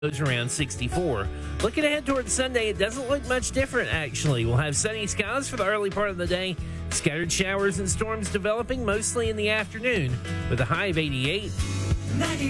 around 64. Looking ahead towards Sunday, it doesn't look much different, actually. We'll have sunny skies for the early part of the day, scattered showers and storms developing mostly in the afternoon with a high of 88. 94.7